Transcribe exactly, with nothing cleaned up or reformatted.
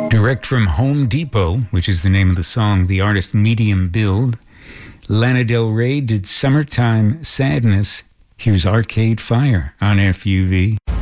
Direct from Home Depot, which is the name of the song, the artist Medium Build. Lana Del Rey did Summertime Sadness. Here's Arcade Fire on F U V.